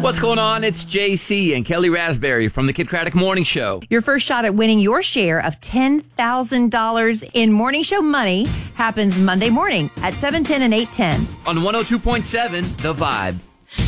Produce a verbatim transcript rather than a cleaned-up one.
What's going on? It's J C and Kelly Raspberry from the Kid Craddock Morning Show. Your first shot at winning your share of ten thousand dollars in morning show money happens Monday morning at seven ten and eight ten. On one oh two point seven, The Vibe.